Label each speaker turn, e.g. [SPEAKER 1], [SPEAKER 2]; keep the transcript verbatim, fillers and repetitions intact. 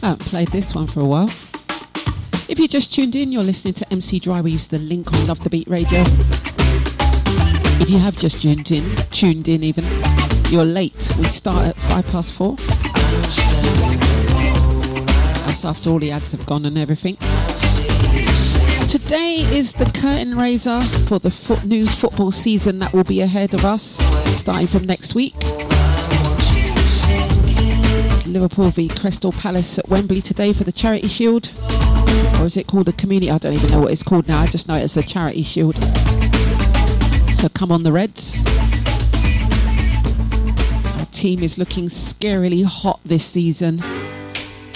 [SPEAKER 1] I haven't played this one for a while. If you just tuned in, you're listening to M C Dryweave's The Link on Love the Beat Radio. If you have just tuned in, tuned in even, you're late. We start at five past four. That's after all the ads have gone and everything. Today is the curtain raiser for the foot new football season that will be ahead of us, starting from next week. It's Liverpool v Crystal Palace at Wembley today for the Charity Shield. Or is it called the Community? I don't even know what it's called now. I just know it's the Charity Shield. So come on the Reds. Our team is looking scarily hot this season.